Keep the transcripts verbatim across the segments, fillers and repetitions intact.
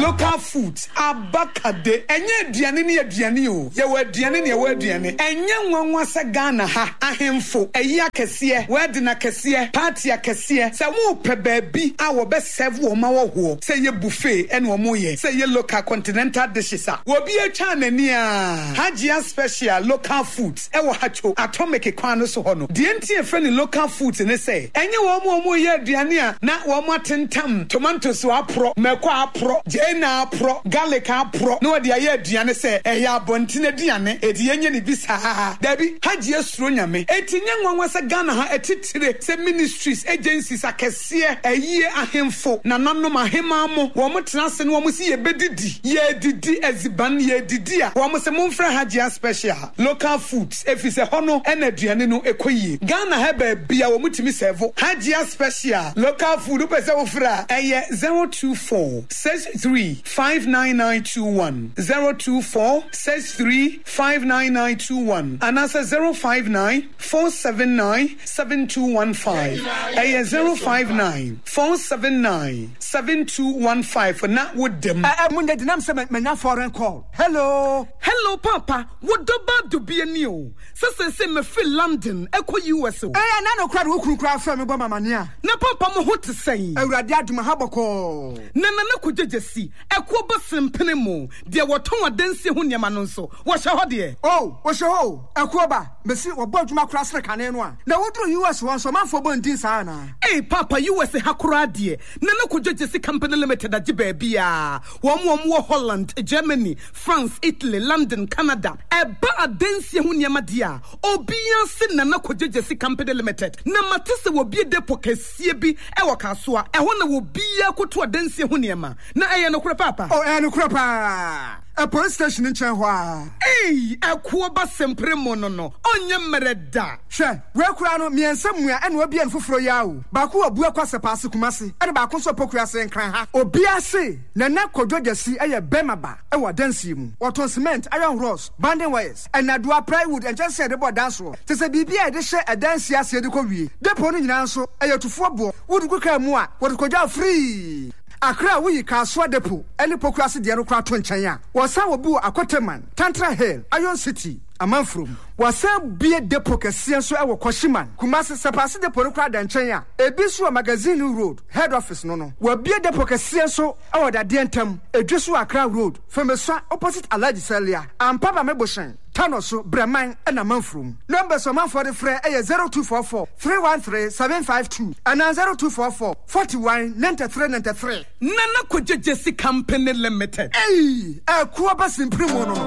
local foods abakade enye aduane ne aduane o ye wa aduane ne wa aduane enye nwanwa se Ghana ha ahemfo eyi akese we de na kese party akese se wo pe baabi a wo be serve wo ma wo ho se ye buffet ene wo mo ye se ye local continental dishes a wo bi atwa nani a Hajia special local foods e wo hacho atomic kwan no so ho no de enti e friend local foods ne say enye wo mo mo ye aduane a na wo mo atentam tomatoes wa pro meko apro jena apro garlic apro no de aye aduane say e ya bontine aduane e de enye ne bisa dabi Hajia suro nyame etinye nwanwa se Ghana ha etitire se ministries agencies akese ayi ahemfo na nanom ahema mo wo mo tenase no wo mo si ye bedidi ye didi eziban ye didi a wo mo se momfra Hajia special local foods efise hono ena aduane no ekoyie Ghana ha ba bia wo mutimi serve Hajia special local food pese wo fra eye zero two four six three five nine nine two one zero two four six three five nine nine two one and answer zero five nine four seven nine seven two one five eye zero five nine four seven nine seven two one five for na with them eh munde dinam se menya foreign call. Hello hello papa what do bad to be a new so say me feel London eko U S O eh na no kra wo kuru kra fa me bo mama ne a na papa mo ho te say awurade aduma haboko na na na kujejesi eko bo sempene mo de woton adansi ho niam no nso wo hye ho de oh wo hye ho eko ba mesi wo bo aduma kra sre kane no a na wodru U S won so manfo bo ndin sa na eh papa U S hakura de na na kujejesi company limited agi ba bia wo mo wo Holland Germany France Italy London Canada eba adansi ho niam de a obia se na na kujejesi company limited na matese wo bie depo kasie bi e wo kasoa e ho na wo bia koto adansi ho niam na eye no kura papa oh eh no kura pa a police station in Chenhua. Hey, a kuoba sempre mono no. Onye mereda. She, we kura no me ensam and we be en fufuro yawo. Baku abu akwase paase kumase. E ba ko so pokura se nkran ha. Obi ase na na kodwojasi eye bemaba e wa dansi mu. Waton cement, iron rods, banding wires, and na dua plywood and just say the board dance ro. Te se bibia e de hye e dansi ase de ko wie. Depo no nyina so eye tufo bo. Wodu kuka mu a, wodu kodwa free. Akra we Kaswa depo any pokrasi de no kra to nchen a wosan wo bi wo Akoteman Tantra Hill Iron City Amanfrom wosan bie depo kese so e wo Koshiman Kumasi sepase depo no kra da nchen a ebi so magazine road head office no no wo bie depo kese so e wo da de ntam edweso Akra road Femeso opposite Alaji Celia Ampaba Meboshen Tanoso Breman and Amanfrom numbers of man for the free eh zero two four four three one three seven five two and zero two four four four one nine three nine three Nana Kujejesi Company Limited. Hey, a kuaba simprimo no.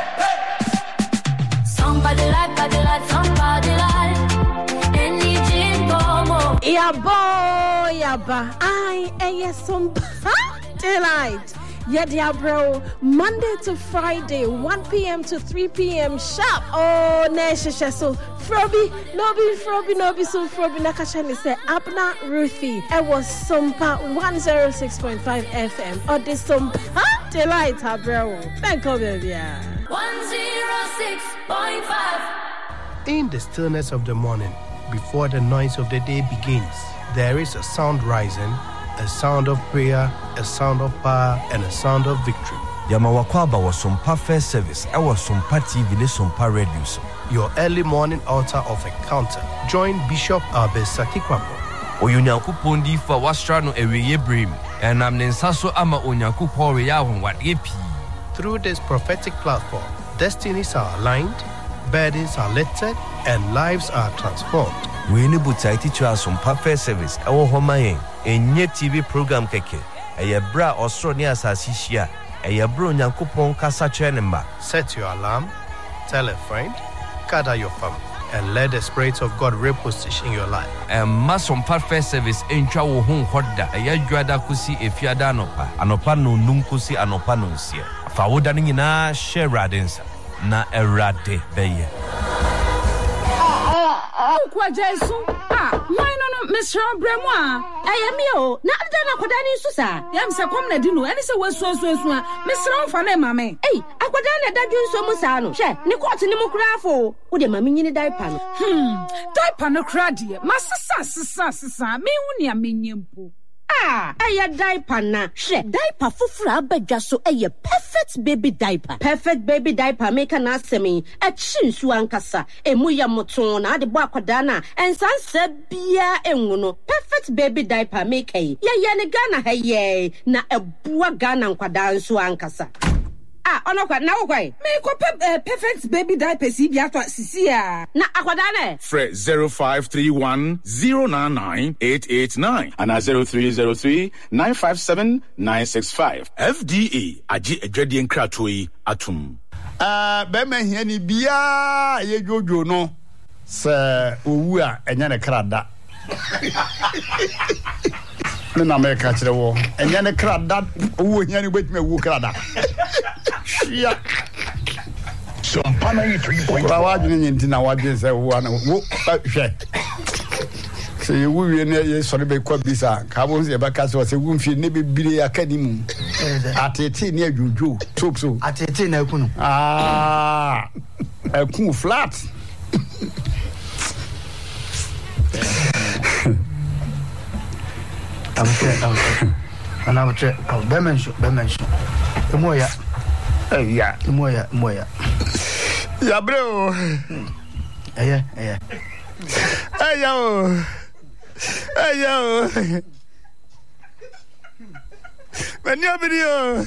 Somebody like, body like, somebody like. Any gym como. Yeah, boy, yeah, ba. I, eh, somebody delight. Yeah, dear bro. Monday to Friday, one p.m. to three p.m. sharp. Oh, nesha so. Frobi, nobi, Frobi, nobi, so Frobi. Nakashani say, Abna Ruthie. I was Sumpa one oh six point five F M. Or this Sumpa delight, bro. Thank you, baby. one oh six point five. In the stillness of the morning, before the noise of the day begins, there is a sound rising. A sound of prayer, a sound of power, and a sound of victory. Yamawakwaba was Sumpa First Service. I was Sumpa T V, Sumpa Radio. Your early morning altar of encounter. Join Bishop Albesaki Kwabo. Oyunyankupon di fa wastrano eweye brim. And am nensaso ama onyankupon reyahon wadepi. Through this prophetic platform, destinies are aligned, burdens are lifted, and lives are transformed. We need to teach us Sumpa First Service. Our home enye T V program keke eye bra Australia asasisia eye bro nyankopon kasa chenemba. Set your alarm, tell a friend, gather your family, and let the Spirit of God reposition your life. And mass Sumpa First Service entwa wo hu hoda eye dwada kusi efiada anopa anopa no num kusi anopa no nsia fa woda no nyina share radensa na erade beye kwa Jesu ah why no no Mister Bremwa ayemi o na ada na koda ni susa yam se kom na di no eni se wasu asu asu a Mister Mfa na mame eh akoda na da dwunso mu sa no hwe ni court ni mu krafo wo de mame nyini diaper no hmm diaper no kra de masesa sesa sesa me hu ne amenyempo Ah, aya diaper na. She diaper fufura abedwa so eye perfect baby diaper. Perfect baby diaper make na asemi e chinsu ankasa. Emu ya moton na ade bo akwada na ensanse bia enwu no. Perfect baby diaper make ye ye ne Ghana ha ye na ebua Ghana nkwada nso ankasa. Ah, ono kwa na wo kwai. Me ko perfect baby diaper si bia to sisi a. Na akwada ne. Fre zero five three one zero nine nine eight eight nine and zero three zero three nine five seven nine six five. F D A aji edwade nkrato yi atum. Ah, be ma hia ni bia ye jojo no. Se owu a enya ne krada. Me na me ka kire wo. Enya ne krada owu hia ni betime owu krada. Shia. So pana three point five. Wa wajun nti na wajun se wo na wo hwe. Se wu wie ne ye sori be kwa bisa ka bo se be ka se se wu mfie ne be bire akadimu. Atete ne adwudwo top so. Atete na ekunu. Ah. Ekun flat. I'm sure, I'm sure. And I'm sure, oh, Bemencho, Bemencho. The more ya, yeah, the more ya, more ya. Yeah, bro. Yeah, yeah. Hey, yo. Hey, yo. When you're video.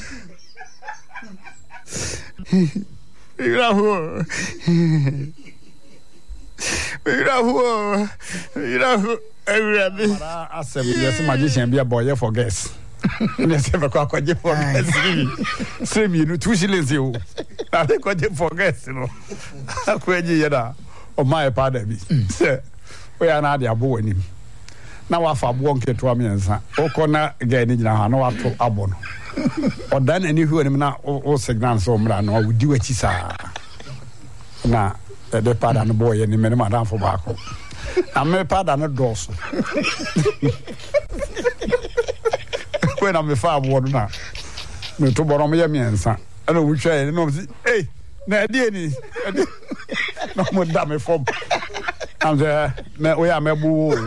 You're who? You're who? You're who? Everybody. I said, yes, magician be a boy for guess. Let's have a quack for guess. Same you two shillings you. I think what you forget, you know. I quit you or my pardon. Sir, we are not the boy him. Now I have one kid to me and son. O'Connor again in our no to Abon. Or then any who am now all signals or man or would do it. Now, the part and the boy and the minimum for Baco. I'm a part and a doors. When I'm a far water now, me to borrow me and son. I know which I know. Hey, no, dear, no more damn from. I'm there. We are my boo.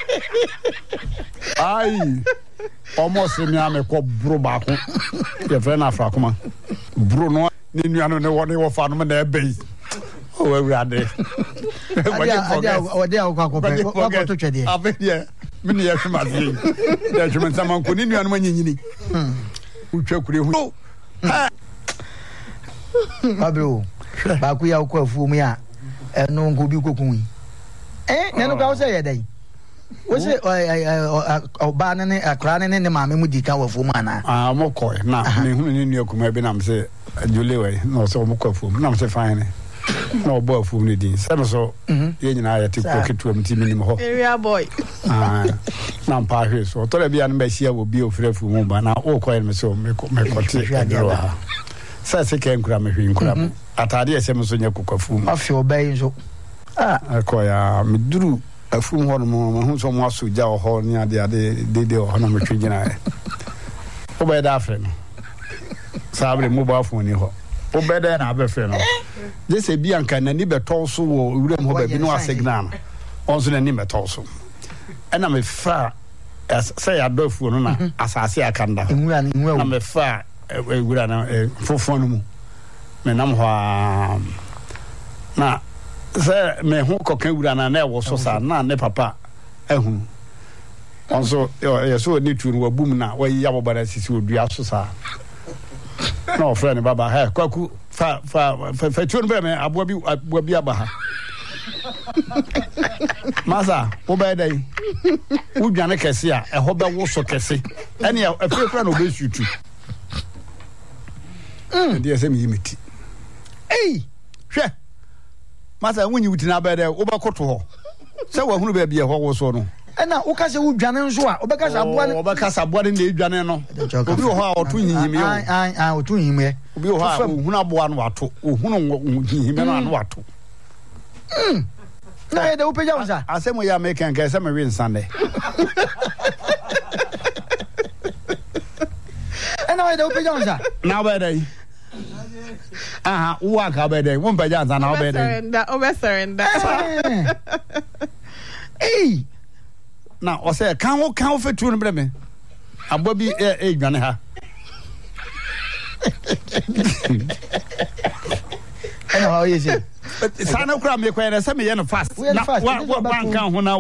Aye, almost me. I'm a cop bro back. Your friend Afrakuma Bruno, you know what they were found on their base. Oh, we are there. What they are going to trade. I've been here. Many years from us. There's when someone could in and when you who choke you. Pablo, Bakuya Kofumia, and no good you cooking. Eh, Nano say a day. Was it a banana, a craning in the mammy with the cow of woman? Ah, Mokoi, now, who in your commission, say, Julie, no so Mokofum, not so fine. No boy for me, seven so, you and I to cook it to a minimum. Area boy. Ah, now, Paris, so Tolebian Messia will be afraid for woman. Now, all quiet me so make a Sassy came cram in cram. At idea, Samuson Yakufum. Off your bay, so. Ah, I call me drew a full hormone who's almost to jaw horn near the other day or number three. Obey that friend. Sabri mobile phone you. Obey that other friend. This a Bianca and Nibber Torso, who don't have a no signal. Also, the Nibber Torso. And I'm a far as say I do for no as I say I can. I'm a far for phone. Menam na say me hu kokan wura na na wo so sa na ne papa ehun also so ni tu no wabum na wa yi abobara sisi odua so sa no friend baba ha kwaku fa fa fa tu no be me aboa bi aboa bi abaha masa wo be dai wo dwane kese a eho be wo so kese ene afre fra no be sutu mm dey say me yimiti hey hwe masa wunyi wutina be dey wo be koto ho se wa hunu be bia ho wo so no ena wo ka se wo dwane nso a wo be ka sa aboa ne wo be ka sa aboa ne na edwane no obi ho a oto nyihime yo ai ai ai oto nyihime obi ho a hunu aboa no wato ohunu nyihime no anu wato mm na e de wo peja unsa asemo ya make kan se me win Sunday ena e de wo peja unsa na be dey aha uwa ka be dey won peja unsa na be dey surrender over surrender eh na o se kan wo kan wo fetu no bre me abɔ bi ɛ dwane ha ɛna hɔ yɛ sɛ saa na kura me kɔ yɛ sɛ me yɛ no fast na wa wa nka ho na